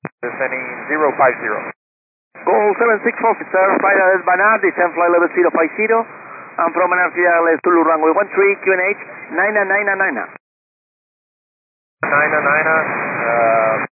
Descending 050. Goal 764, sir, flight is Bernard, descend flight level 050. I'm from an RTL Zulu runway 13, QNH, 9999. 99,